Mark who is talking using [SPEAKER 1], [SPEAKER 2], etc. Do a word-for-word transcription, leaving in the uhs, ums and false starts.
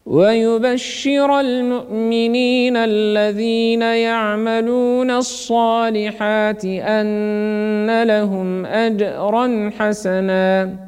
[SPEAKER 1] ويبشر المؤمنين الذين يعملون الصالحات أن لهم أجرا حسنا